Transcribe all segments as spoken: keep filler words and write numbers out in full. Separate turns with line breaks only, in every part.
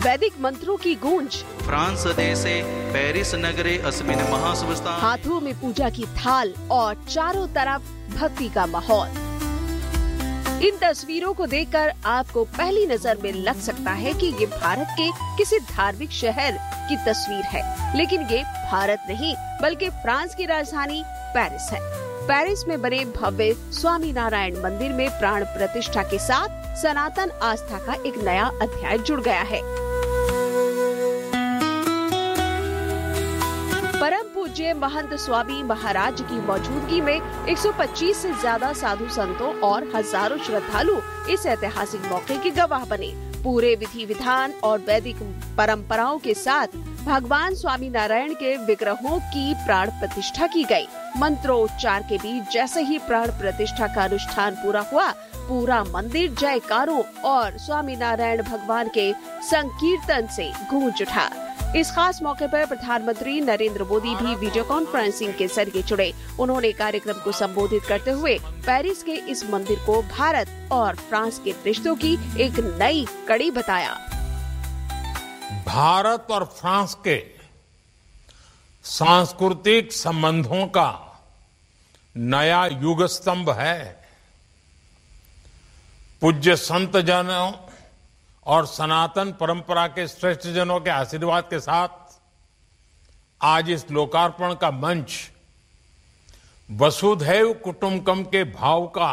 वैदिक मंत्रों की गूंज,
फ्रांस देशे पेरिस नगरे अस्मिन् महासुवस्था,
हाथों में पूजा की थाल और चारों तरफ भक्ति का माहौल। इन तस्वीरों को देखकर आपको पहली नजर में लग सकता है कि ये भारत के किसी धार्मिक शहर की तस्वीर है, लेकिन ये भारत नहीं बल्कि फ्रांस की राजधानी पेरिस है। पेरिस में बने भव्य स्वामी नारायण मंदिर में प्राण प्रतिष्ठा के साथ सनातन आस्था का एक नया अध्याय जुड़ गया है। परम पूज्य महंत स्वामी महाराज की मौजूदगी में एक सौ पच्चीस से ज्यादा साधु संतों और हजारों श्रद्धालु इस ऐतिहासिक मौके के गवाह बने। पूरे विधि विधान और वैदिक परंपराओं के साथ भगवान स्वामी नारायण के विग्रहों की प्राण प्रतिष्ठा की गई। मंत्रोच्चार के बीच जैसे ही प्राण प्रतिष्ठा का अनुष्ठान पूरा हुआ, पूरा मंदिर जयकारों और स्वामी नारायण भगवान के संकीर्तन से गूंज उठा। इस खास मौके पर प्रधानमंत्री नरेंद्र मोदी भी वीडियो कॉन्फ्रेंसिंग के जरिए जुड़े। उन्होंने कार्यक्रम को संबोधित करते हुए पेरिस के इस मंदिर को भारत और फ्रांस के रिश्तों की एक नई कड़ी बताया।
भारत और फ्रांस के सांस्कृतिक संबंधों का नया युग स्तंभ है। पूज्य संत जनों और सनातन परंपरा के श्रेष्ठ जनों के आशीर्वाद के साथ आज इस लोकार्पण का मंच वसुधैव कुटुंबकम के भाव का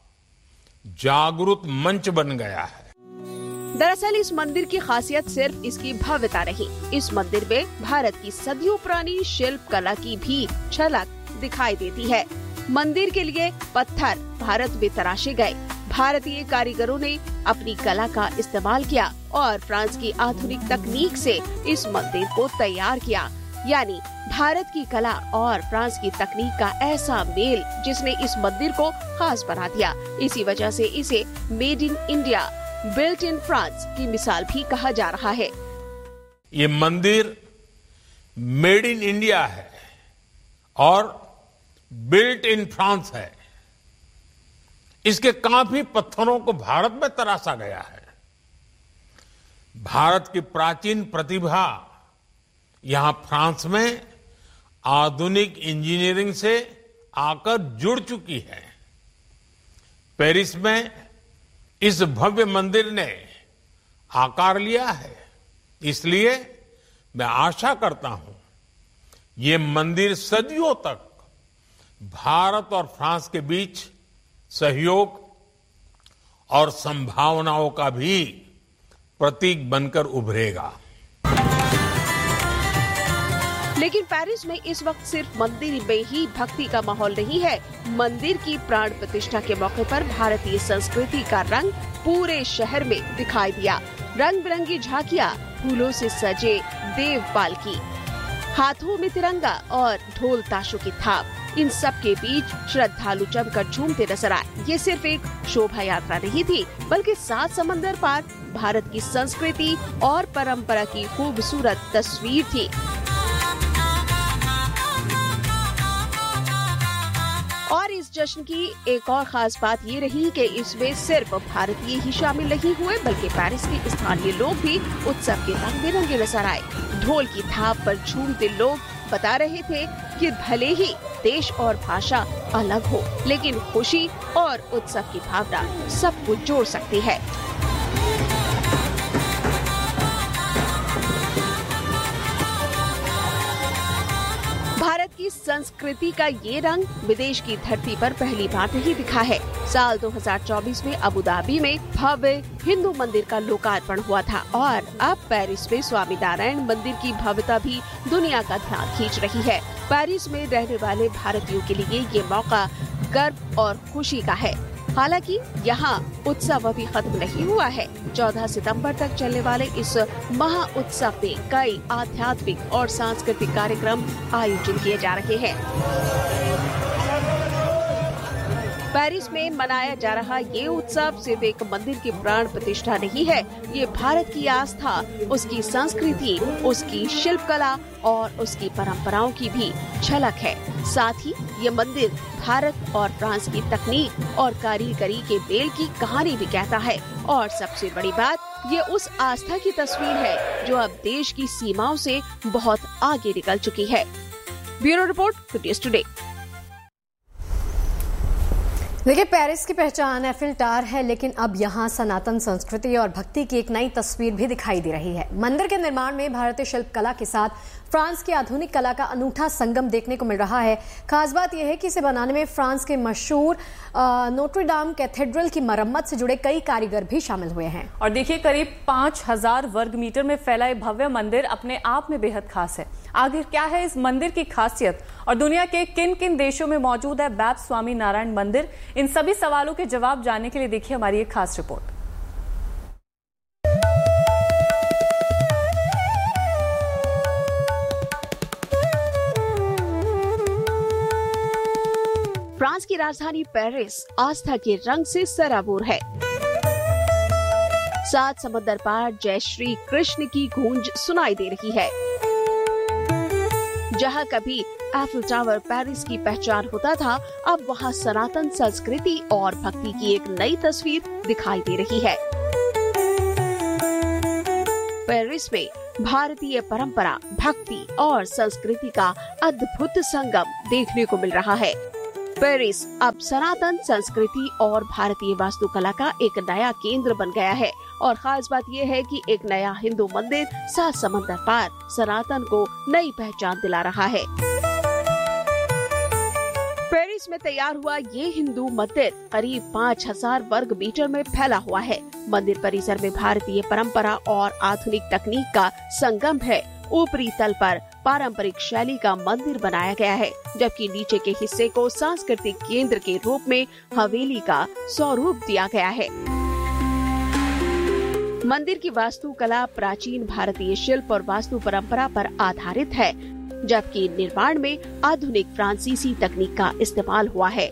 जागृत मंच बन गया है।
दरअसल इस मंदिर की खासियत सिर्फ इसकी भव्यता नहीं, इस मंदिर में भारत की सदियों पुरानी शिल्प कला की भी झलक दिखाई देती है। मंदिर के लिए पत्थर भारत में तराशे गए, भारतीय कारीगरों ने अपनी कला का इस्तेमाल किया और फ्रांस की आधुनिक तकनीक से इस मंदिर को तैयार किया। यानी भारत की कला और फ्रांस की तकनीक का ऐसा मेल जिसने इस मंदिर को खास बना दिया। इसी वजह से इसे made in India, built in France की मिसाल भी कहा जा रहा है।
ये मंदिर मेड इन इंडिया है और बिल्ट इन फ्रांस है। इसके काफी पत्थरों को भारत में तराशा गया है। भारत की प्राचीन प्रतिभा यहां फ्रांस में आधुनिक इंजीनियरिंग से आकर जुड़ चुकी है। पेरिस में इस भव्य मंदिर ने आकार लिया है, इसलिए मैं आशा करता हूं ये मंदिर सदियों तक भारत और फ्रांस के बीच सहयोग और संभावनाओं का भी प्रतीक बनकर उभरेगा।
लेकिन पेरिस में इस वक्त सिर्फ मंदिर में ही भक्ति का माहौल नहीं है। मंदिर की प्राण प्रतिष्ठा के मौके पर भारतीय संस्कृति का रंग पूरे शहर में दिखाई दिया। रंग बिरंगी झांकियां, फूलों से सजे देव पालकी, हाथों में तिरंगा और ढोल ताशों की थाप, इन सब के बीच श्रद्धालु जमकर झूमते नजर आए। ये सिर्फ एक शोभा यात्रा नहीं थी, बल्कि सात समंदर पार भारत की संस्कृति और परंपरा की खूबसूरत तस्वीर थी। और इस जश्न की एक और खास बात ये रही कि इसमें सिर्फ भारतीय ही शामिल नहीं हुए, बल्कि पेरिस के स्थानीय लोग भी उत्सव के रंग बिरंगे नजर आए। ढोल की थाप पर झूमते लोग बता रहे थे कि भले ही देश और भाषा अलग हो, लेकिन खुशी और उत्सव की भावना सबको जोड़ सकती है। भारत की संस्कृति का ये रंग विदेश की धरती पर पहली बार नहीं दिखा है। साल दो हज़ार चौबीस में अबू धाबी में भव्य हिंदू मंदिर का लोकार्पण हुआ था और अब पेरिस में स्वामी नारायण मंदिर की भव्यता भी दुनिया का ध्यान खींच रही है। पेरिस में रहने वाले भारतीयों के लिए ये मौका गर्व और खुशी का है। हालांकि यहाँ उत्सव अभी खत्म नहीं हुआ है। चौदह सितंबर तक चलने वाले इस महा उत्सव में कई आध्यात्मिक और सांस्कृतिक कार्यक्रम आयोजित किए जा रहे हैं। पेरिस में मनाया जा रहा ये उत्सव सिर्फ एक मंदिर की प्राण प्रतिष्ठा नहीं है, ये भारत की आस्था, उसकी संस्कृति, उसकी शिल्प कला और उसकी परंपराओं की भी झलक है। साथ ही ये मंदिर भारत और फ्रांस की तकनीक और कारीगरी के मेल की कहानी भी कहता है। और सबसे बड़ी बात, ये उस आस्था की तस्वीर है जो अब देश की सीमाओं से बहुत आगे निकल चुकी है। Bureau report, good news today.
देखिए, पेरिस की पहचान एफिल टावर है, लेकिन अब यहाँ सनातन संस्कृति और भक्ति की एक नई तस्वीर भी दिखाई दे रही है। मंदिर के निर्माण में भारतीय शिल्प कला के साथ फ्रांस की आधुनिक कला का अनूठा संगम देखने को मिल रहा है। खास बात यह है कि इसे बनाने में फ्रांस के मशहूर नोट्रे डाम कैथेड्रल की मरम्मत से जुड़े कई कारीगर भी शामिल हुए हैं।
और देखिए, करीब पांच हजार वर्ग मीटर में फैला ये भव्य मंदिर अपने आप में बेहद खास है। आखिर क्या है इस मंदिर की खासियत और दुनिया के किन किन देशों में मौजूद है बाप्स स्वामी नारायण मंदिर, इन सभी सवालों के जवाब जानने के लिए देखिए हमारी एक खास रिपोर्ट।
फ्रांस की राजधानी पेरिस आस्था के रंग से सराबोर है। सात समंदर पार जय श्री कृष्ण की गूंज सुनाई दे रही है। जहां कभी एफिल टावर पेरिस की पहचान होता था, अब वहां सनातन संस्कृति और भक्ति की एक नई तस्वीर दिखाई दे रही है। पेरिस में भारतीय परंपरा, भक्ति और संस्कृति का अद्भुत संगम देखने को मिल रहा है। पेरिस अब सनातन संस्कृति और भारतीय वास्तुकला का एक नया केंद्र बन गया है। और खास बात यह है कि एक नया हिंदू मंदिर सात समंदर पार सनातन को नई पहचान दिला रहा है। पेरिस में तैयार हुआ ये हिंदू मंदिर करीब पाँच हजार वर्ग मीटर में फैला हुआ है। मंदिर परिसर में भारतीय परंपरा और आधुनिक तकनीक का संगम है। ऊपरी तल पर पारंपरिक शैली का मंदिर बनाया गया है, जबकि नीचे के हिस्से को सांस्कृतिक केंद्र के रूप में हवेली का स्वरूप दिया गया है। मंदिर की वास्तुकला प्राचीन भारतीय शिल्प और वास्तु परंपरा पर आधारित है, जबकि निर्माण में आधुनिक फ्रांसीसी तकनीक का इस्तेमाल हुआ है।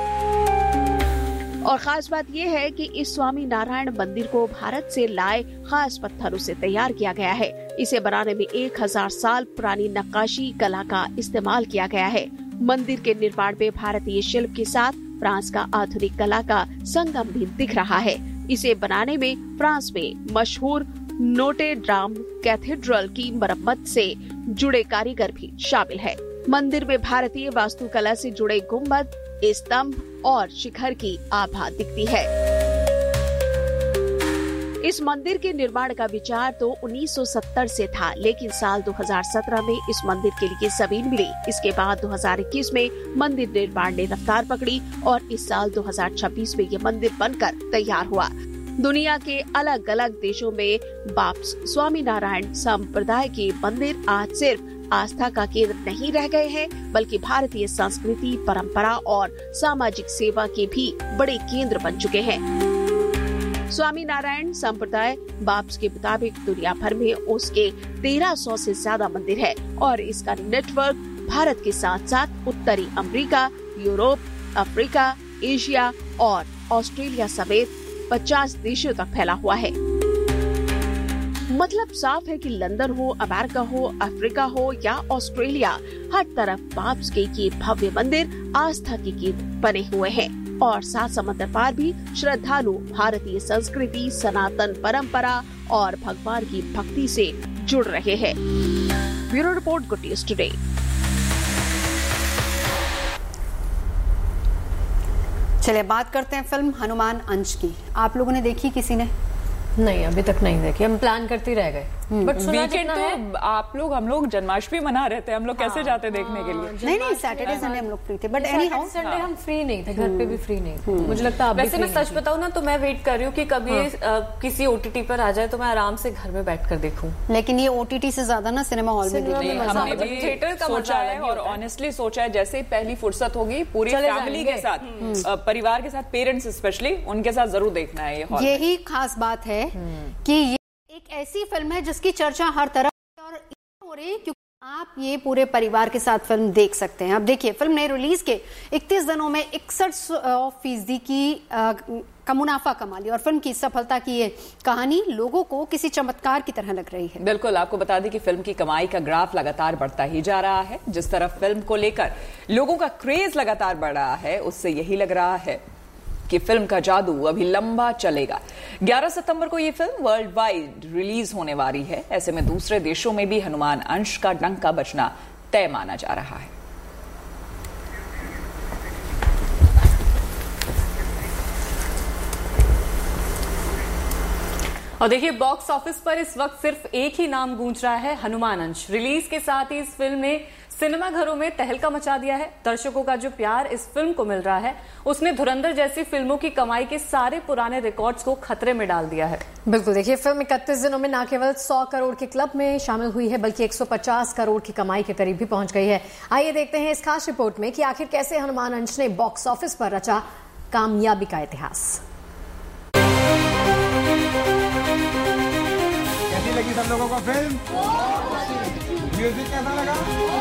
और खास बात यह है कि इस स्वामी नारायण मंदिर को भारत से लाए खास पत्थरों से तैयार किया गया है। इसे बनाने में एक हजार साल पुरानी नक्काशी कला का इस्तेमाल किया गया है। मंदिर के निर्माण में भारतीय शिल्प के साथ फ्रांस का आधुनिक कला का संगम भी दिख रहा है। इसे बनाने में फ्रांस में मशहूर नोटे डाम कैथेड्रल की मरम्मत से जुड़े कारीगर भी शामिल है। मंदिर में भारतीय वास्तुकला से जुड़े गुम्बद, स्तंभ और शिखर की आभा दिखती है। इस मंदिर के निर्माण का विचार तो उन्नीस सौ सत्तर से था, लेकिन साल दो हज़ार सत्रह में इस मंदिर के लिए जमीन मिली। इसके बाद दो हज़ार इक्कीस में मंदिर निर्माण ने रफ्तार पकड़ी और इस साल दो हज़ार छब्बीस में ये मंदिर बनकर तैयार हुआ। दुनिया के अलग अलग देशों में बाप्स स्वामी नारायण संप्रदाय के मंदिर आज सिर्फ आस्था का केंद्र नहीं रह गए हैं, बल्कि भारतीय संस्कृति, परंपरा और सामाजिक सेवा के भी बड़े केंद्र बन चुके हैं। स्वामी नारायण संप्रदाय बाप्स के मुताबिक दुनिया भर में उसके तेरह सौ से ज्यादा मंदिर है और इसका नेटवर्क भारत के साथ साथ उत्तरी अमेरिका, यूरोप, अफ्रीका, एशिया और ऑस्ट्रेलिया समेत पचास देशों तक फैला हुआ है। मतलब साफ है कि लंदन हो, अमेरिका हो, अफ्रीका हो या ऑस्ट्रेलिया, हर तरफ बाप्स के ये भव्य मंदिर आस्था के केंद्र बने हुए हैं। और सात समंदर पार भी श्रद्धालु भारतीय संस्कृति, सनातन परंपरा और भगवान की भक्ति से जुड़ रहे हैं। Bureau report, good news today.
चलिए बात करते हैं फिल्म हनुमान अंश की। आप लोगों ने देखी किसी ने?
नहीं, अभी तक नहीं देखी, हम प्लान करते रह गए।
बट वीकेंड तो आप लोग हम लोग जन्माष्टमी मना रहे थे, हम लोग कैसे जाते देखने के लिए?
नहीं नहीं, सैटरडे संडे हम लोग फ्री थे, बट एनी हाउ
संडे हम फ्री नहीं थे, घर पे भी फ्री नहीं थे। मुझे लगता है
वैसे मैं सच बताऊं ना तो मैं वेट कर रही हूँ कि कभी किसी ओटीटी पर आ जाए तो मैं आराम से घर में बैठ कर देखूं।
लेकिन ये ओटीटी से ज्यादा ना सिनेमा हॉल में देखने
हमने भी थिएटर का सोचा है और ऑनेस्टली सोचा है जैसे पहली फुर्सत होगी पूरी फैमिली के साथ, परिवार के साथ, पेरेंट्स स्पेशली उनके साथ जरूर देखना है। ये
यही खास बात है कि ये एक ऐसी फिल्म है जिसकी चर्चा हर तरफ और हो रही है, क्योंकि आप ये पूरे परिवार के साथ फिल्म देख सकते हैं। अब देखिए, फिल्म ने रिलीज के इकतीस दिनों में इकसठ फीसदी की आ, का मुनाफा कमा लिया और फिल्म की सफलता की ये कहानी लोगों को किसी चमत्कार की तरह लग रही है।
बिल्कुल, आपको बता दें कि फिल्म की कमाई का ग्राफ लगातार बढ़ता ही जा रहा है। जिस तरफ फिल्म को लेकर लोगों का क्रेज लगातार बढ़ रहा है, उससे यही लग रहा है कि फिल्म का जादू अभी लंबा चलेगा। ग्यारह सितंबर को यह फिल्म वर्ल्ड वाइड रिलीज होने वाली है। ऐसे में दूसरे देशों में भी हनुमान अंश का डंका बजना तय माना जा रहा है।
और देखिए, बॉक्स ऑफिस पर इस वक्त सिर्फ एक ही नाम गूंज रहा है, हनुमान अंश। रिलीज के साथ ही इस फिल्म ने सिनेमा घरों में तहलका मचा दिया है। दर्शकों का जो प्यार इस फिल्म को मिल रहा है, उसने धुरंधर जैसी फिल्मों की कमाई के सारे पुराने रिकॉर्ड्स को खतरे में डाल दिया है।
बिल्कुल, देखिए, फिल्म इकतीस दिनों में न केवल सौ करोड़ के क्लब में शामिल हुई है, बल्कि एक सौ पचास करोड़ की कमाई के करीब भी पहुंच गई है। आइए देखते हैं इस खास रिपोर्ट में कि आखिर कैसे हनुमान अंश ने बॉक्स ऑफिस पर रचा कामयाबी का इतिहास।
कैसी लगी सब लोगों को फिल्म? म्यूजिक कैसा लगा?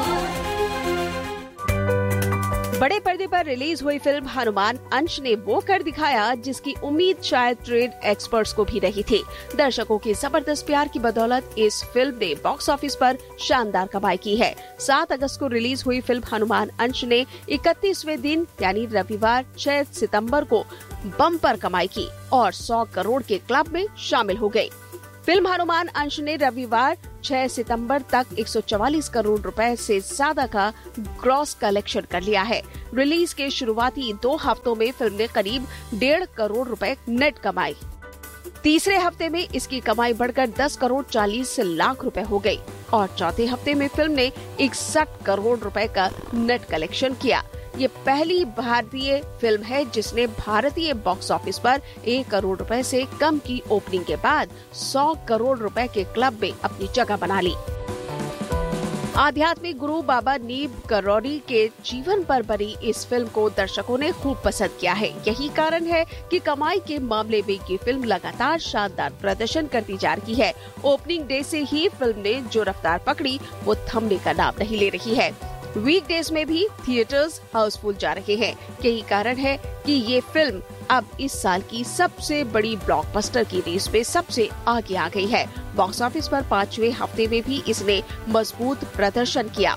बड़े पर्दे पर रिलीज हुई फिल्म हनुमान अंश ने वो कर दिखाया जिसकी उम्मीद शायद ट्रेड एक्सपर्ट्स को भी नहीं थी। दर्शकों के जबरदस्त प्यार की बदौलत इस फिल्म ने बॉक्स ऑफिस पर शानदार कमाई की है। सात अगस्त को रिलीज हुई फिल्म हनुमान अंश ने इकतीसवें दिन यानी रविवार छह सितंबर को बम्पर कमाई की और सौ करोड़ के क्लब में शामिल हो गई। फिल्म हनुमान अंश ने रविवार छह सितंबर तक एक सौ चवालीस करोड़ रुपए से ज्यादा का ग्रॉस कलेक्शन कर लिया है। रिलीज के शुरुआती दो हफ्तों में फिल्म ने करीब डेढ़ करोड़ रुपए नेट कमाई। तीसरे हफ्ते में इसकी कमाई बढ़कर दस करोड़ चालीस लाख रुपए हो गई और चौथे हफ्ते में फिल्म ने इकसठ करोड़ रुपए का नेट कलेक्शन किया। ये पहली भारतीय फिल्म है जिसने भारतीय बॉक्स ऑफिस पर एक करोड़ रुपए से कम की ओपनिंग के बाद सौ करोड़ रुपए के क्लब में अपनी जगह बना ली। आध्यात्मिक गुरु बाबा नीब करौरी के जीवन पर बनी इस फिल्म को दर्शकों ने खूब पसंद किया है। यही कारण है कि कमाई के मामले में ये फिल्म लगातार शानदार प्रदर्शन करती जा रही है। ओपनिंग डे से ही फिल्म ने जो रफ्तार पकड़ी वो थमने का नाम नहीं ले रही है। वीकडेज में भी थिएटर्स हाउसफुल जा रहे हैं। यही कारण है कि ये फिल्म अब इस साल की सबसे बड़ी ब्लॉकबस्टर की रेस में सबसे आगे आ गई है। बॉक्स ऑफिस पर पांचवें हफ्ते में भी इसने मजबूत प्रदर्शन किया।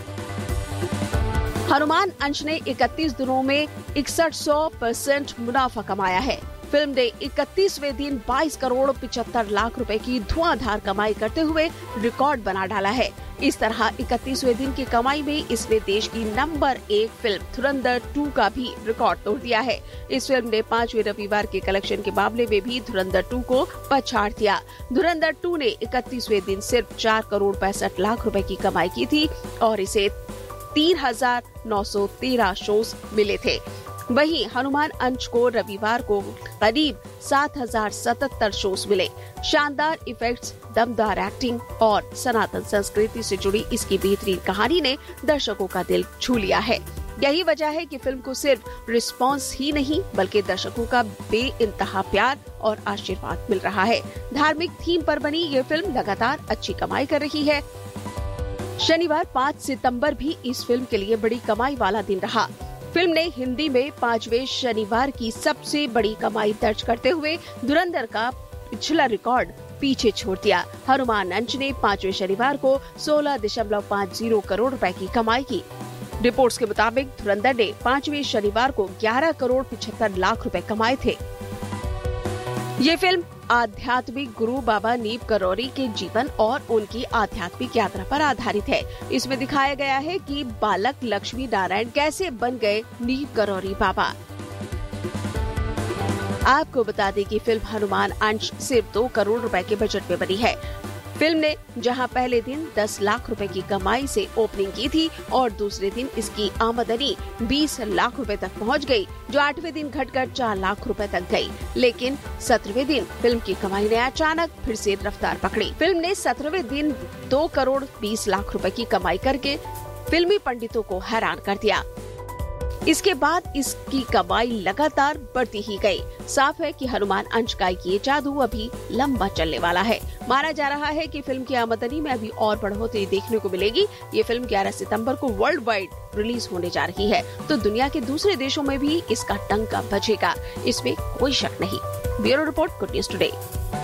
हनुमान अंश ने इकतीस दिनों में इकसठ सौ परसेंट मुनाफा कमाया है। फिल्म ने इकतीसवें दिन बाईस करोड़ पिछहत्तर लाख रुपए की धुआंधार कमाई करते हुए रिकॉर्ड बना डाला है। इस तरह इकतीसवें दिन की कमाई में इसने देश की नंबर एक फिल्म धुरंधर टू का भी रिकॉर्ड तोड़ दिया है। इस फिल्म ने पांचवें रविवार के कलेक्शन के मामले में भी धुरंधर टू को पछाड़ दिया। धुरंधर टू ने इकतीसवें दिन सिर्फ चार करोड़ पैंसठ लाख रुपए की कमाई की थी और इसे तीन हजार नौ सौ तेरह शोज मिले थे। वहीं हनुमान अंश को रविवार को करीब सात हजार सतहत्तर शोज मिले। शानदार इफेक्ट्स, दमदार एक्टिंग और सनातन संस्कृति से जुड़ी इसकी बेहतरीन कहानी ने दर्शकों का दिल छू लिया है। यही वजह है कि फिल्म को सिर्फ रिस्पांस ही नहीं बल्कि दर्शकों का बेइंतहा प्यार और आशीर्वाद मिल रहा है। धार्मिक थीम पर बनी ये फिल्म लगातार अच्छी कमाई कर रही है। शनिवार पाँच सितंबर भी इस फिल्म के लिए बड़ी कमाई वाला दिन रहा। फिल्म ने हिंदी में पांचवें शनिवार की सबसे बड़ी कमाई दर्ज करते हुए धुरंधर का पिछला रिकॉर्ड पीछे छोड़ दिया। हनुमान अंश ने पांचवें शनिवार को सोलह दशमलव पाँच जीरो करोड़ रुपए की कमाई की। रिपोर्ट्स के मुताबिक धुरंधर ने पांचवें शनिवार को ग्यारह करोड़ पिछहत्तर लाख रुपए कमाए थे। ये फिल्म आध्यात्मिक गुरु बाबा नीब करौरी के जीवन और उनकी आध्यात्मिक यात्रा पर आधारित है। इसमें दिखाया गया है कि बालक लक्ष्मी नारायण कैसे बन गए नीब करौरी बाबा। आपको बता दें कि फिल्म हनुमान अंश सिर्फ दो करोड़ रुपए के बजट में बनी है। फिल्म ने जहां पहले दिन दस लाख रुपए की कमाई से ओपनिंग की थी और दूसरे दिन इसकी आमदनी बीस लाख रुपए तक पहुंच गई, जो आठवें दिन घटकर चार लाख रुपए तक गई। लेकिन सत्रहवें दिन फिल्म की कमाई ने अचानक फिर से रफ्तार पकड़ी। फिल्म ने सत्रहवें दिन दो करोड़ बीस लाख रुपए की कमाई करके फिल्मी पंडितों को हैरान कर दिया। इसके बाद इसकी कमाई लगातार बढ़ती ही गई। साफ है कि हनुमान अंश का ये जादू अभी लंबा चलने वाला है। माना जा रहा है कि फिल्म की आमदनी में अभी और बढ़ोतरी देखने को मिलेगी। ये फिल्म ग्यारह सितंबर को वर्ल्ड वाइड रिलीज होने जा रही है, तो दुनिया के दूसरे देशों में भी इसका डंका बजेगा, इसमें कोई शक नहीं। Bureau report, good news today.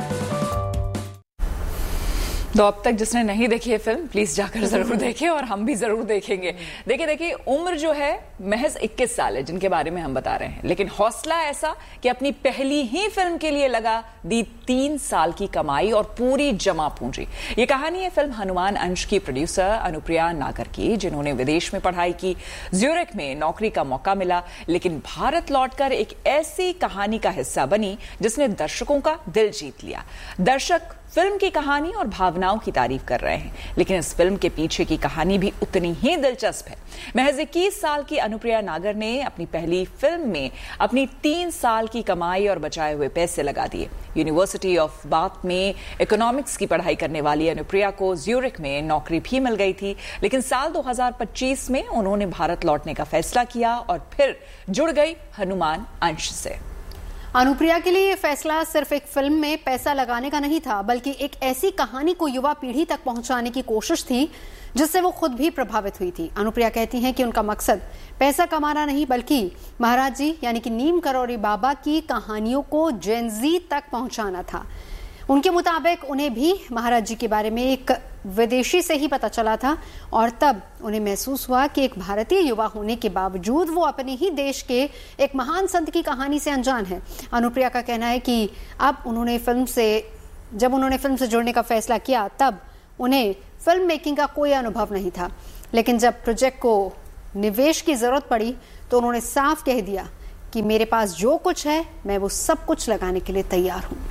तो अब तक जिसने नहीं देखी है फिल्म, प्लीज जाकर जरूर देखें और हम भी जरूर देखेंगे। देखिए देखिए उम्र जो है महज इक्कीस साल है जिनके बारे में हम बता रहे हैं, लेकिन हौसला ऐसा कि अपनी पहली ही फिल्म के लिए लगा दी तीन साल की कमाई और पूरी जमा पूंजी। ये कहानी है फिल्म हनुमान अंश की प्रोड्यूसर अनुप्रिया नागर की, जिन्होंने विदेश में पढ़ाई की, ज्यूरिख में नौकरी का मौका मिला, लेकिन भारत लौटकर एक ऐसी कहानी का हिस्सा बनी जिसने दर्शकों का दिल जीत लिया। दर्शक फिल्म की कहानी और भावनाओं की तारीफ कर रहे हैं, लेकिन इस फिल्म के पीछे की कहानी भी उतनी ही दिलचस्प है। महज इक्कीस साल की अनुप्रिया नागर ने अपनी पहली फिल्म में अपनी तीन साल की कमाई और बचाए हुए पैसे लगा दिए। यूनिवर्सिटी ऑफ बाथ में इकोनॉमिक्स की पढ़ाई करने वाली अनुप्रिया को ज्यूरिख में नौकरी भी मिल गई थी, लेकिन साल दो हज़ार पच्चीस में उन्होंने भारत लौटने का फैसला किया और फिर जुड़ गई हनुमान अंश से।
अनुप्रिया के लिए ये फैसला सिर्फ एक फिल्म में पैसा लगाने का नहीं था, बल्कि एक ऐसी कहानी को युवा पीढ़ी तक पहुंचाने की कोशिश थी जिससे वो खुद भी प्रभावित हुई थी। अनुप्रिया कहती हैं कि उनका मकसद पैसा कमाना नहीं, बल्कि महाराज जी यानी कि नीम करौरी बाबा की कहानियों को जेनजी तक पहुंचाना था। उनके मुताबिक उन्हें भी महाराज जी के बारे में एक विदेशी से ही पता चला था और तब उन्हें महसूस हुआ कि एक भारतीय युवा होने के बावजूद वो अपने ही देश के एक महान संत की कहानी से अनजान है। अनुप्रिया का कहना है कि अब उन्होंने फिल्म से जब उन्होंने फिल्म से जुड़ने का फैसला किया तब उन्हें फिल्म मेकिंग का कोई अनुभव नहीं था, लेकिन जब प्रोजेक्ट को निवेश की जरूरत पड़ी तो उन्होंने साफ कह दिया कि मेरे पास जो कुछ है मैं वो सब कुछ लगाने के लिए तैयार हूं।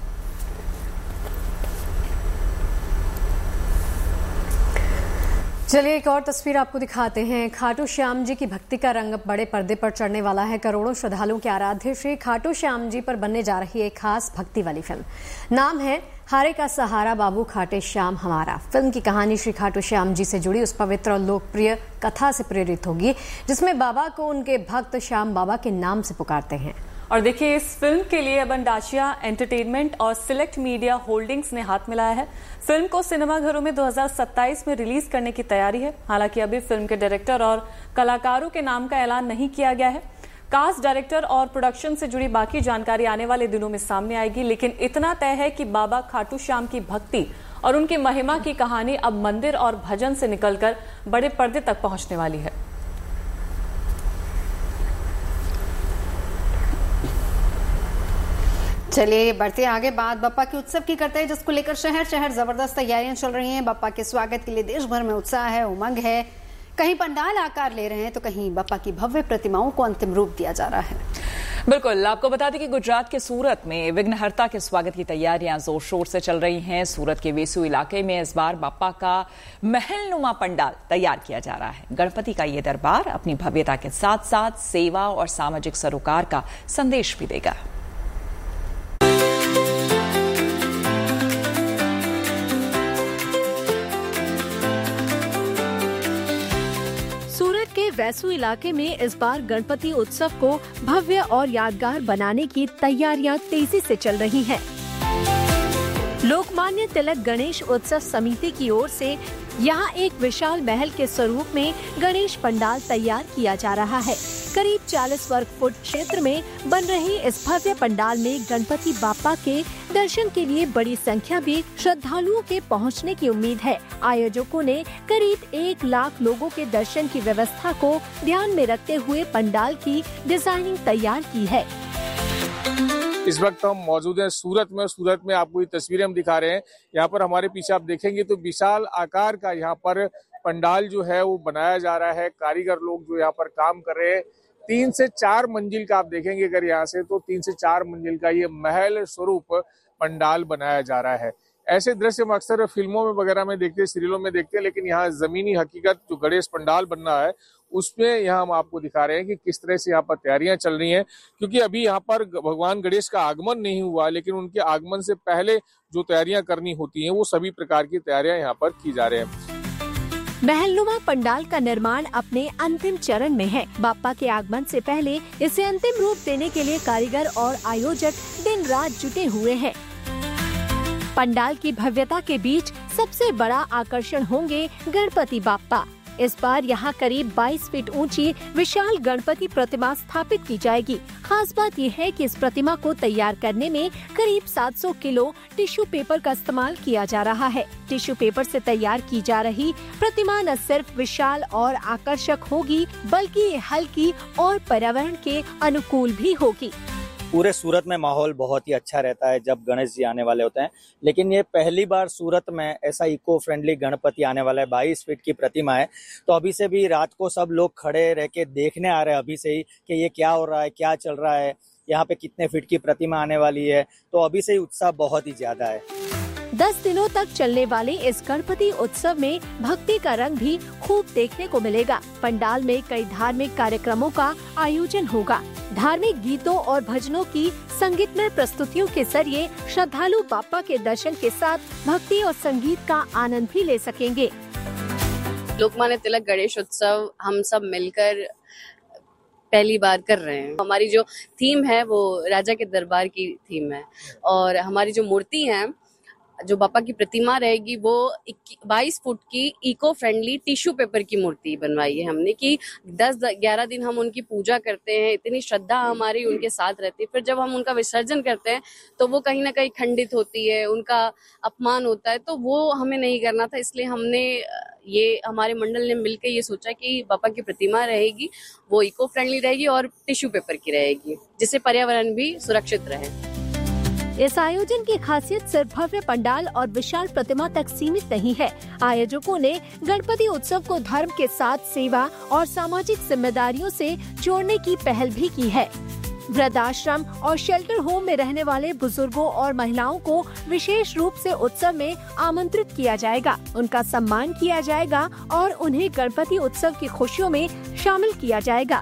चलिए एक और तस्वीर आपको दिखाते हैं। खाटू श्याम जी की भक्ति का रंग बड़े पर्दे पर चढ़ने वाला है। करोड़ों श्रद्धालुओं के आराध्य श्री खाटू श्याम जी पर बनने जा रही एक खास भक्ति वाली फिल्म। नाम है हारे का सहारा बाबू खाटे श्याम हमारा। फिल्म की कहानी श्री खाटू श्याम जी से जुड़ी उस पवित्र और लोकप्रिय कथा से प्रेरित होगी जिसमें बाबा को उनके भक्त श्याम बाबा के नाम से पुकारते हैं।
और देखिए इस फिल्म के लिए अब अंडाशिया एंटरटेनमेंट और सिलेक्ट मीडिया होल्डिंग्स ने हाथ मिलाया है। फिल्म को सिनेमाघरों में दो हज़ार सत्ताईस में रिलीज करने की तैयारी है। हालांकि अभी फिल्म के डायरेक्टर और कलाकारों के नाम का ऐलान नहीं किया गया है। कास्ट, डायरेक्टर और प्रोडक्शन से जुड़ी बाकी जानकारी आने वाले दिनों में सामने आएगी, लेकिन इतना तय है कि बाबा खाटू श्याम की भक्ति और उनकी महिमा की कहानी अब मंदिर और भजन से निकलकर बड़े पर्दे तक पहुंचने वाली है।
चलिए बढ़ते आगे, बात बप्पा के उत्सव की करते हैं जिसको लेकर शहर शहर जबरदस्त तैयारियां चल रही हैं। बप्पा के स्वागत के लिए देश भर में उत्साह है, उमंग है। कहीं पंडाल आकार ले रहे हैं तो कहीं बप्पा की भव्य प्रतिमाओं को अंतिम रूप दिया जा रहा है।
बिल्कुल, आपको बता दें कि गुजरात के सूरत में विघ्नहर्ता के स्वागत की तैयारियां जोर शोर से चल रही हैं। सूरत के वेसू इलाके में इस बार बाप्पा का महलनुमा पंडाल तैयार किया जा रहा है। गणपति का ये दरबार अपनी भव्यता के साथ साथ सेवा और सामाजिक सरोकार का संदेश भी देगा।
सूरत के वैसू इलाके में इस बार गणपति उत्सव को भव्य और यादगार बनाने की तैयारियां तेजी से चल रही हैं। लोकमान्य तिलक गणेश उत्सव समिति की ओर से यहाँ एक विशाल महल के स्वरूप में गणेश पंडाल तैयार किया जा रहा है। करीब चालीस वर्ग फुट क्षेत्र में बन रहे इस भव्य पंडाल में गणपति बाप्पा के दर्शन के लिए बड़ी संख्या में श्रद्धालुओं के पहुंचने की उम्मीद है। आयोजकों ने करीब एक लाख लोगों के दर्शन की व्यवस्था को ध्यान में रखते हुए पंडाल की डिजाइनिंग तैयार की है।
इस वक्त हम मौजूद हैं सूरत में। सूरत में आपको ये तस्वीरें हम दिखा रहे हैं। यहाँ पर हमारे पीछे आप देखेंगे तो विशाल आकार का यहाँ पर पंडाल जो है वो बनाया जा रहा है। कारीगर लोग जो यहाँ पर काम कर रहे हैं, तीन से चार मंजिल का आप देखेंगे अगर यहाँ से तो तीन से चार मंजिल का ये महल स्वरूप पंडाल बनाया जा रहा है। ऐसे दृश्य हम अक्सर फिल्मों में वगैरह में देखते हैं, सीरियलों में देखते हैं, लेकिन यहाँ जमीनी हकीकत जो गणेश पंडाल बनना है उसमें यहाँ हम आपको दिखा रहे हैं कि किस तरह से यहाँ पर तैयारियां चल रही हैं। क्योंकि अभी यहाँ पर भगवान गणेश का आगमन नहीं हुआ, लेकिन उनके आगमन से पहले जो तैयारियां करनी होती हैं वो सभी प्रकार की तैयारियां यहाँ पर की जा रही हैं।
महलनुमा पंडाल का निर्माण अपने अंतिम चरण में है। बाप्पा के आगमन से पहले इसे अंतिम रूप देने के लिए कारीगर और आयोजक दिन रात जुटे हुए हैं। पंडाल की भव्यता के बीच सबसे बड़ा आकर्षण होंगे गणपति बाप्पा। इस बार यहाँ करीब बाईस फीट ऊंची विशाल गणपति प्रतिमा स्थापित की जाएगी। खास बात यह है कि इस प्रतिमा को तैयार करने में करीब सात सौ किलो टिश्यू पेपर का इस्तेमाल किया जा रहा है। टिश्यू पेपर से तैयार की जा रही प्रतिमा न सिर्फ विशाल और आकर्षक होगी, बल्कि ये हल्की और पर्यावरण के अनुकूल भी होगी।
पूरे सूरत में माहौल बहुत ही अच्छा रहता है जब गणेश जी आने वाले होते हैं, लेकिन ये पहली बार सूरत में ऐसा इको फ्रेंडली गणपति आने वाला है। बाईस फीट की प्रतिमा है, तो अभी से भी रात को सब लोग खड़े रह के देखने आ रहे हैं अभी से ही कि ये क्या हो रहा है, क्या चल रहा है, यहाँ पे कितने फीट की प्रतिमा आने वाली है। तो अभी से ही उत्साह बहुत ही ज्यादा है।
दस दिनों तक चलने वाले इस गणपति उत्सव में भक्ति का रंग भी खूब देखने को मिलेगा। पंडाल में कई धार्मिक कार्यक्रमों का आयोजन होगा। धार्मिक गीतों और भजनों की संगीतमय प्रस्तुतियों के जरिए श्रद्धालु बाप्पा के दर्शन के साथ भक्ति और संगीत का आनंद भी ले सकेंगे।
लोकमान्य तिलक गणेश उत्सव हम सब मिलकर पहली बार कर रहे हैं। हमारी जो थीम है वो राजा के दरबार की थीम है और हमारी जो मूर्ति है, जो बापा की प्रतिमा रहेगी, वो बाईस फुट की इको फ्रेंडली टिश्यू पेपर की मूर्ति बनवाई है हमने कि दस ग्यारह दिन हम उनकी पूजा करते हैं, इतनी श्रद्धा हमारी उनके साथ रहती है। फिर जब हम उनका विसर्जन करते हैं तो वो कहीं ना कहीं खंडित होती है, उनका अपमान होता है, तो वो हमें नहीं करना था। इसलिए हमने ये हमारे मंडल ने मिलकर ये सोचा कि बापा की प्रतिमा रहेगी वो इको फ्रेंडली रहेगी और टिश्यू पेपर की रहेगी, जिससे पर्यावरण भी सुरक्षित रहे।
इस आयोजन की खासियत सिर्फ भव्य पंडाल और विशाल प्रतिमा तक सीमित नहीं है। आयोजकों ने गणपति उत्सव को धर्म के साथ सेवा और सामाजिक जिम्मेदारियों से जोड़ने की पहल भी की है। वृद्धाश्रम और शेल्टर होम में रहने वाले बुजुर्गों और महिलाओं को विशेष रूप से उत्सव में आमंत्रित किया जाएगा। उनका सम्मान किया जाएगा और उन्हें गणपति उत्सव की खुशियों में शामिल किया जाएगा।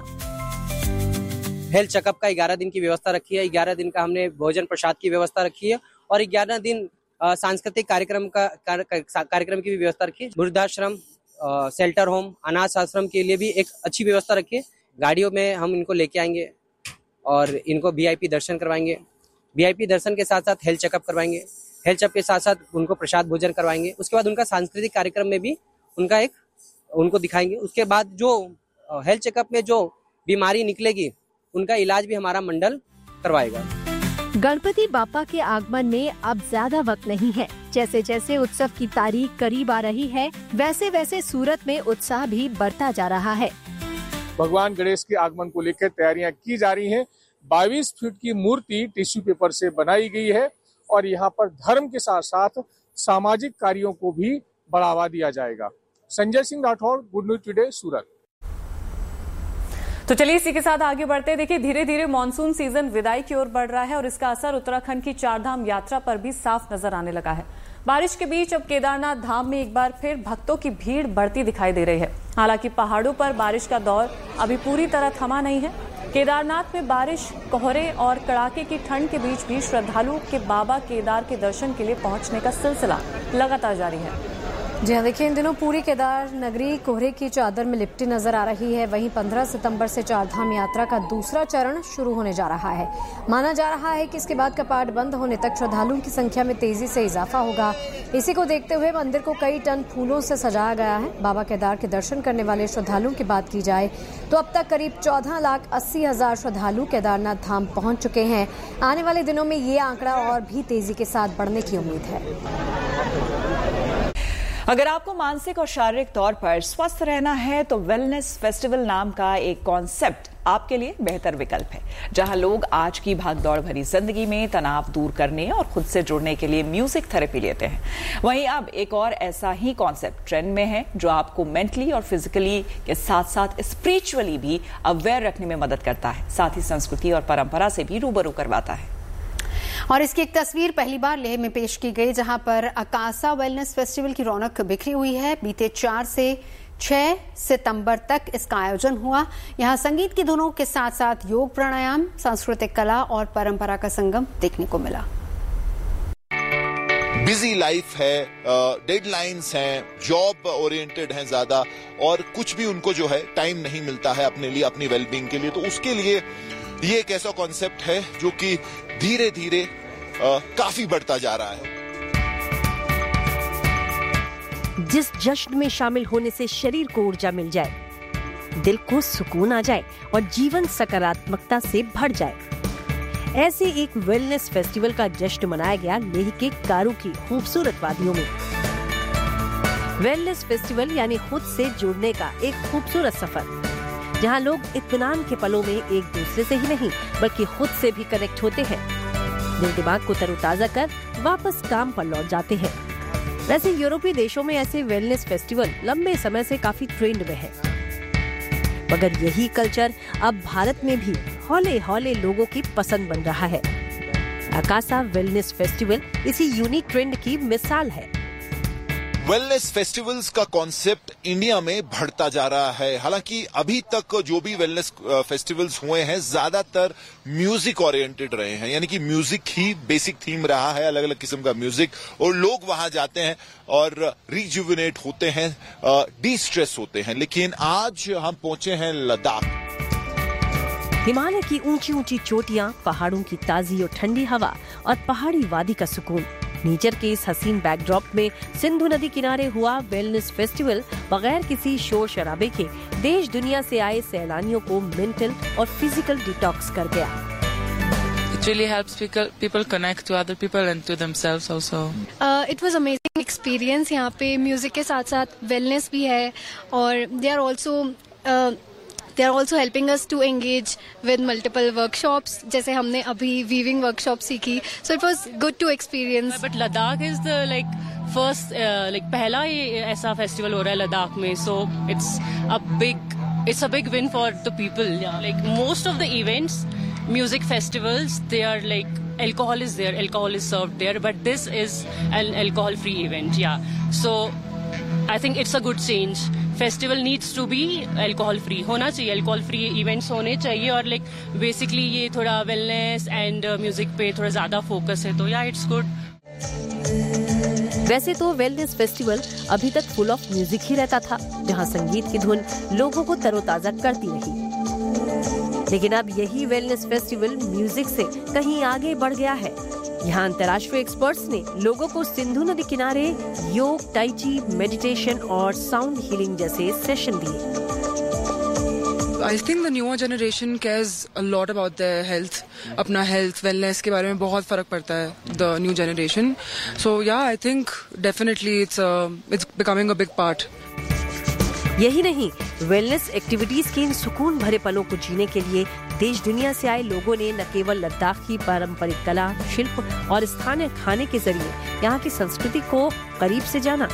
हेल्थ चेकअप का ग्यारह दिन की व्यवस्था रखी है। ग्यारह दिन का हमने भोजन प्रसाद की व्यवस्था रखी है और ग्यारह दिन सांस्कृतिक कार्यक्रम का कार्यक्रम की भी व्यवस्था रखी है। वृद्धाश्रम, शेल्टर होम, अनाथ आश्रम के लिए भी एक अच्छी व्यवस्था रखी है। गाड़ियों में हम इनको लेके आएंगे और इनको वीआईपी दर्शन करवाएंगे। वीआईपी दर्शन के साथ साथ हेल्थ चेकअप करवाएंगे। हेल्थ चेकअप के साथ साथ उनको प्रसाद भोजन करवाएंगे। उसके बाद उनका सांस्कृतिक कार्यक्रम में भी उनका एक उनको दिखाएंगे। उसके बाद जो हेल्थ चेकअप में जो बीमारी निकलेगी उनका इलाज भी हमारा मंडल करवाएगा।
गणपति बाप्पा के आगमन में अब ज्यादा वक्त नहीं है। जैसे जैसे उत्सव की तारीख करीब आ रही है, वैसे वैसे सूरत में उत्साह भी बढ़ता जा रहा है।
भगवान गणेश के आगमन को लेकर तैयारियां की जा रही हैं। बाईस फीट की मूर्ति टिश्यू पेपर से बनाई गई है और यहाँ पर धर्म के साथ साथ सामाजिक कार्यों को भी बढ़ावा दिया जाएगा। Sanjay Singh Rathore, good news today, सूरत।
तो चलिए इसी के साथ आगे बढ़ते हैं। देखिए, धीरे धीरे मानसून सीजन विदाई की ओर बढ़ रहा है और इसका असर उत्तराखंड की चारधाम यात्रा पर भी साफ नजर आने लगा है। बारिश के बीच अब केदारनाथ धाम में एक बार फिर भक्तों की भीड़ बढ़ती दिखाई दे रही है। हालांकि पहाड़ों पर बारिश का दौर अभी पूरी तरह थमा नहीं है। केदारनाथ में बारिश, कोहरे और कड़ाके की ठंड के बीच भी श्रद्धालुओं के बाबा केदार के दर्शन के लिए पहुंचने का सिलसिला लगातार जारी है।
जी हाँ, देखिए, इन दिनों पूरी केदार नगरी कोहरे की चादर में लिपटी नजर आ रही है। वहीं पंद्रह सितंबर से चारधाम यात्रा का दूसरा चरण शुरू होने जा रहा है। माना जा रहा है कि इसके बाद कपाट बंद होने तक श्रद्धालुओं की संख्या में तेजी से इजाफा होगा। इसी को देखते हुए मंदिर को कई टन फूलों से सजाया गया है। बाबा केदार के दर्शन करने वाले श्रद्धालुओं की बात की जाए तो अब तक करीब चौदह लाख अस्सी हजार श्रद्धालु केदारनाथ धाम पहुंच चुके हैं। आने वाले दिनों में ये आंकड़ा और भी तेजी के साथ बढ़ने की उम्मीद है।
अगर आपको मानसिक और शारीरिक तौर पर स्वस्थ रहना है तो वेलनेस फेस्टिवल नाम का एक कॉन्सेप्ट आपके लिए बेहतर विकल्प है, जहां लोग आज की भागदौड़ भरी जिंदगी में तनाव दूर करने और खुद से जुड़ने के लिए म्यूजिक थेरेपी लेते हैं। वहीं अब एक और ऐसा ही कॉन्सेप्ट ट्रेंड में है जो आपको मेंटली और फिजिकली के साथ साथ स्पिरिचुअली भी अवेयर रखने में मदद करता है, साथ ही संस्कृति और परंपरा से भी रूबरू करवाता है।
और इसकी एक तस्वीर पहली बार लेह में पेश की गई, जहां पर अकासा वेलनेस फेस्टिवल की रौनक बिखरी हुई है। बीते चार से छह सितंबर तक इसका आयोजन हुआ। यहां संगीत की धुनों के साथ साथ योग, प्राणायाम, सांस्कृतिक कला और परंपरा का संगम देखने को मिला।
बिजी लाइफ है, डेडलाइंस हैं, जॉब ओरिएंटेड हैं ज्यादा, और कुछ भी उनको जो है टाइम नहीं मिलता है अपने लिए, अपनी वेलबींग के लिए। तो उसके लिए ये एक ऐसा कॉन्सेप्ट है जो कि धीरे धीरे काफी बढ़ता जा रहा है।
जिस जश्न में शामिल होने से शरीर को ऊर्जा मिल जाए, दिल को सुकून आ जाए और जीवन सकारात्मकता से भर जाए, ऐसे एक वेलनेस फेस्टिवल का जश्न मनाया गया लेह के कारु की खूबसूरत वादियों में। वेलनेस फेस्टिवल यानी खुद से जुड़ने का एक खूबसूरत सफर, जहां लोग इत्मीनान के पलों में एक दूसरे से ही नहीं बल्कि खुद से भी कनेक्ट होते हैं, दिल दिमाग को तरोताजा कर वापस काम पर लौट जाते हैं। वैसे यूरोपीय देशों में ऐसे वेलनेस फेस्टिवल लंबे समय से काफी ट्रेंड में है, मगर यही कल्चर अब भारत में भी हौले हौले लोगों की पसंद बन रहा है। अकासा वेलनेस फेस्टिवल इसी यूनिक ट्रेंड की मिसाल है।
वेलनेस फेस्टिवल्स का कॉन्सेप्ट इंडिया में बढ़ता जा रहा है। हालांकि अभी तक जो भी वेलनेस फेस्टिवल्स हुए हैं ज्यादातर म्यूजिक ओरिएंटेड रहे हैं, यानी कि म्यूजिक ही बेसिक थीम रहा है, अलग अलग किस्म का म्यूजिक, और लोग वहां जाते हैं और रिजुविनेट होते हैं, डी स्ट्रेस होते हैं। लेकिन आज हम पहुंचे हैं लद्दाख।
हिमालय की ऊंची ऊंची चोटियां, पहाड़ों की ताजी और ठंडी हवा और पहाड़ी वादी का सुकून, नेचर के इस हसीन बैकड्रॉप में सिंधु नदी किनारे हुआ वेलनेस फेस्टिवल बगैर किसी शोर शराबे के देश दुनिया से आए सैलानियों को मेंटल और फिजिकल डिटॉक्स कर गया।
It really helps people people connect to other people and to themselves also.
Uh, it was amazing experience. यहाँ पे म्यूजिक के साथ साथ वेलनेस भी है और they are also uh, they are also helping us to engage with multiple workshops. जैसे हमने अभी weaving workshop सीखी, so it was good to experience.
But Ladakh is the like first uh, like पहला ये ऐसा फेस्टिवल हो रहा है लद्दाख में, so it's a big it's a big win for the people. Yeah. Like most of the events, music festivals, they are like alcohol is there, alcohol is served there, but this is an alcohol free event. Yeah, so I think it's a good change. Festival needs to be alcohol free, होना चाहिए, alcohol free events होने चाहिए, और like basically ये थोड़ा wellness and music पे थोड़ा ज्यादा फोकस है, तो या इट्स गुड।
वैसे तो वेलनेस फेस्टिवल अभी तक फुल ऑफ म्यूजिक ही रहता था, जहां संगीत की धुन लोगों को तरोताजा करती रही, लेकिन अब यही वेलनेस फेस्टिवल म्यूजिक से कहीं आगे बढ़ गया है। यहाँ अंतर्राष्ट्रीय एक्सपर्ट्स ने लोगों को सिंधु नदी किनारे योग, टाई ची, मेडिटेशन और साउंड हीलिंग जैसे सेशन दिए।
I think the newer generation cares a lot about their health, अपना health, wellness के बारे में बहुत फर्क पड़ता है, the new generation. So yeah, I think definitely it's a, it's becoming a big part.
यही नहीं, वेलनेस एक्टिविटीज के इन सुकून भरे पलों को जीने के लिए देश दुनिया से आए लोगों ने न केवल लद्दाख की पारंपरिक कला, शिल्प और स्थानीय खाने के जरिए यहाँ की संस्कृति को करीब से जाना,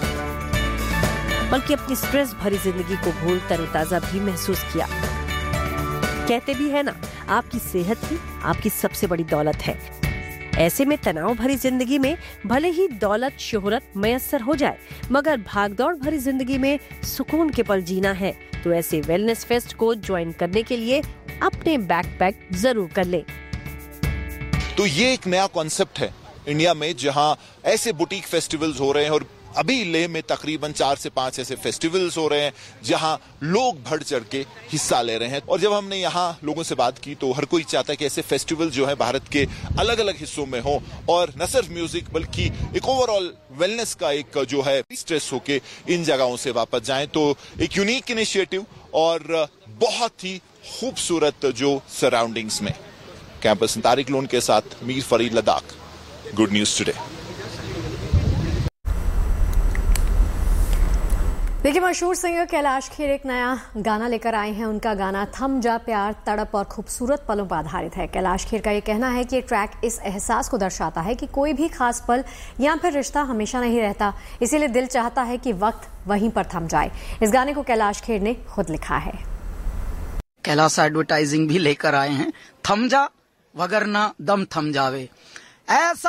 बल्कि अपनी स्ट्रेस भरी जिंदगी को भूल तरोताजा भी महसूस किया। कहते भी है ना, आपकी सेहत ही आपकी सबसे बड़ी दौलत है। ऐसे में तनाव भरी जिंदगी में भले ही दौलत शोहरत मयस्सर हो जाए, मगर भागदौड़ भरी जिंदगी में सुकून के पल जीना है तो ऐसे वेलनेस फेस्ट को ज्वाइन करने के लिए अपने बैकपैक जरूर कर ले।
तो ये एक नया कॉन्सेप्ट है इंडिया में, जहां ऐसे बुटीक फेस्टिवल्स हो रहे हैं, और अभी लेह में तकरीबन चार से पांच ऐसे फेस्टिवल्स हो रहे हैं जहां लोग बढ़ चढ़ के हिस्सा ले रहे हैं। और जब हमने यहाँ लोगों से बात की तो हर कोई चाहता है कि ऐसे फेस्टिवल जो है भारत के अलग अलग हिस्सों में हो, और न सिर्फ म्यूजिक बल्कि एक ओवरऑल वेलनेस का एक जो है स्ट्रेस होके इन जगहों से वापस जाएं। तो एक यूनिक इनिशिएटिव और बहुत ही खूबसूरत जो सराउंडिंग्स में। कैंपस तारिक लोन के साथ Mir Farid, Ladakh, good news today.
देखिए, मशहूर सिंगर कैलाश खेर एक नया गाना लेकर आए हैं। उनका गाना थम जा प्यार तड़प और खूबसूरत पलों पर आधारित है। कैलाश खेर का ये कहना है कि ये ट्रैक इस एहसास को दर्शाता है कि कोई भी खास पल या फिर रिश्ता हमेशा नहीं रहता, इसीलिए दिल चाहता है कि वक्त वहीं पर थम जाए। इस गाने को कैलाश खेर ने खुद लिखा है।
कैलाश एडवर्टाइजिंग भी लेकर आए हैं, थम जा वगरना दम थम जावे। ऐसा